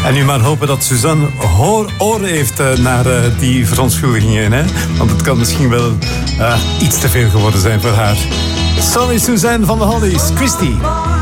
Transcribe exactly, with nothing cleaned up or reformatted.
En nu maar hopen dat Suzanne hoor, oren heeft uh, naar uh, die verontschuldigingen. Hè? Want het kan misschien wel uh, iets te veel geworden zijn voor haar. Sorry Suzanne van de Hollies. Christy.